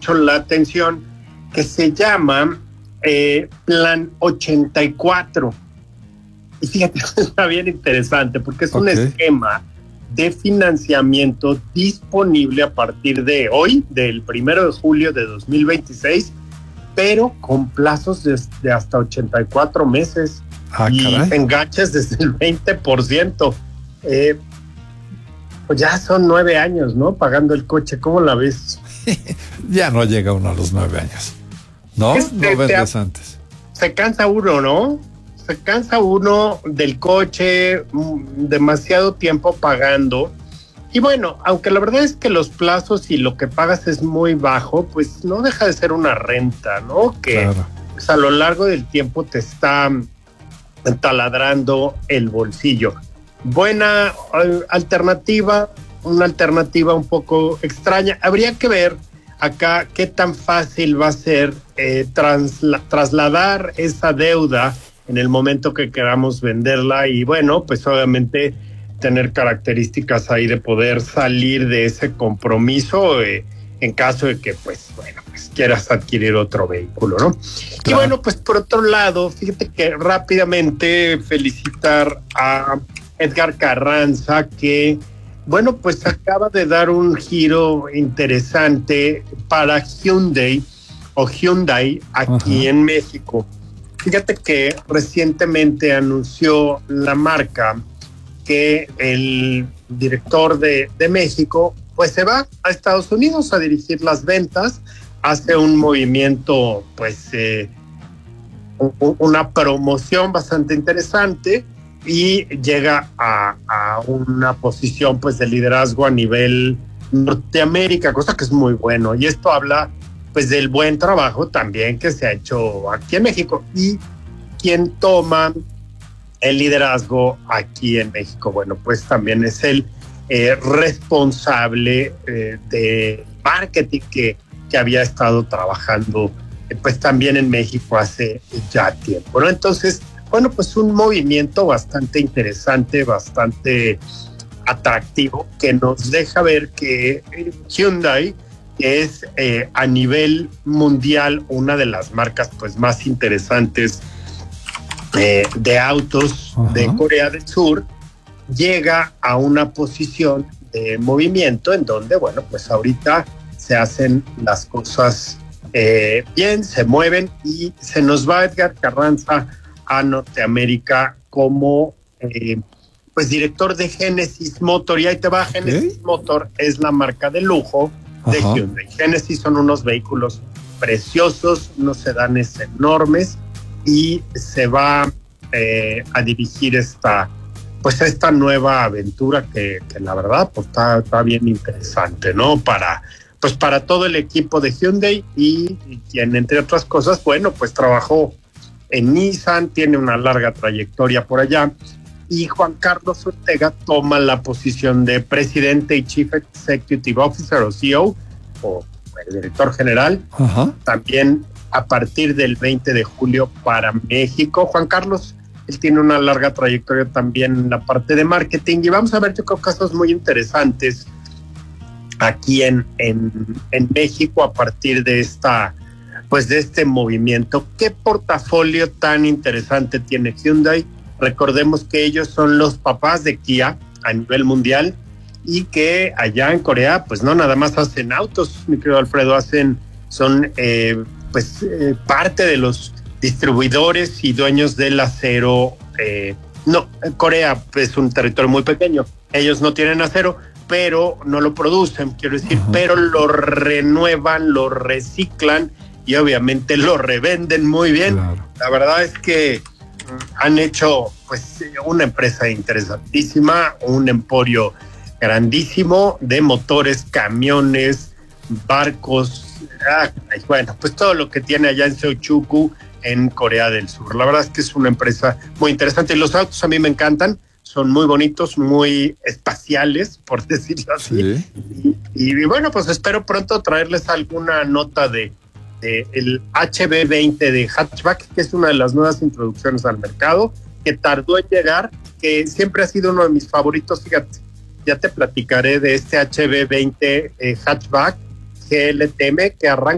mucho la atención, que se llama Plan 84. Y fíjate, está bien interesante porque es un esquema de financiamiento disponible a partir de hoy, del 1 de julio de 2026, pero con plazos de hasta 84 meses y caray, enganches desde el 20%. Pues ya son 9 años, ¿no? Pagando el coche, ¿cómo la ves? Ya no llega uno a los 9 años, ¿no? No ves antes. Se cansa uno, ¿no? Se cansa uno del coche, demasiado tiempo pagando. Y bueno, aunque la verdad es que los plazos y lo que pagas es muy bajo, pues no deja de ser una renta, ¿no? Que claro, pues a lo largo del tiempo te está taladrando el bolsillo. Buena alternativa, una alternativa un poco extraña. Habría que ver acá qué tan fácil va a ser trasladar esa deuda en el momento que queramos venderla y bueno, pues obviamente tener características ahí de poder salir de ese compromiso en caso de que pues bueno, pues quieras adquirir otro vehículo, ¿no? Claro. Y bueno, pues por otro lado, fíjate que rápidamente felicitar a Edgar Carranza que bueno, pues acaba de dar un giro interesante para Hyundai aquí en México. Fíjate que recientemente anunció la marca que el director de México pues se va a Estados Unidos a dirigir las ventas, hace un movimiento pues una promoción bastante interesante y llega a una posición pues de liderazgo a nivel Norteamérica, cosa que es muy bueno, y esto habla pues del buen trabajo también que se ha hecho aquí en México. Y quien toma el liderazgo aquí en México, bueno, pues también es el responsable de marketing que había estado trabajando pues también en México hace ya tiempo, ¿no? Entonces, bueno, pues un movimiento bastante interesante, bastante atractivo, que nos deja ver que Hyundai es a nivel mundial una de las marcas pues más interesantes de autos de Corea del Sur, llega a una posición de movimiento en donde, bueno, pues ahorita se hacen las cosas bien, se mueven y se nos va Edgar Carranza a Norteamérica como pues director de Genesis Motor. Y ahí te va, Genesis Motor es la marca de lujo de Hyundai. Genesis son unos vehículos preciosos, unos sedanes enormes, y se va a dirigir esta nueva aventura que la verdad pues está bien interesante, ¿no? Para todo el equipo de Hyundai y quien entre otras cosas, bueno, pues trabajó en Nissan, tiene una larga trayectoria por allá, y Juan Carlos Ortega toma la posición de presidente y Chief Executive Officer o CEO o el director general, también a partir del 20 de julio para México. Juan Carlos, él tiene una larga trayectoria también en la parte de marketing, y vamos a ver, yo creo, casos muy interesantes aquí en México a partir de de este movimiento. ¿Qué portafolio tan interesante tiene Hyundai? Recordemos que ellos son los papás de Kia a nivel mundial y que allá en Corea pues no nada más hacen autos, mi querido Alfredo, son parte de los distribuidores y dueños del acero. Corea es un territorio muy pequeño, ellos no tienen acero, pero no lo producen, quiero decir, pero lo renuevan, lo reciclan y obviamente lo revenden muy bien. Claro. La verdad es que han hecho pues una empresa interesantísima, un emporio grandísimo de motores, camiones, barcos, bueno, pues todo lo que tiene allá en Seochugu, en Corea del Sur. La verdad es que es una empresa muy interesante, y los autos a mí me encantan, son muy bonitos, muy espaciales, por decirlo así. Sí. Y bueno, pues espero pronto traerles alguna nota de el HB20 de hatchback, que es una de las nuevas introducciones al mercado, que tardó en llegar, que siempre ha sido uno de mis favoritos. Fíjate, ya te platicaré de este HB20 hatchback GLTM, que arranca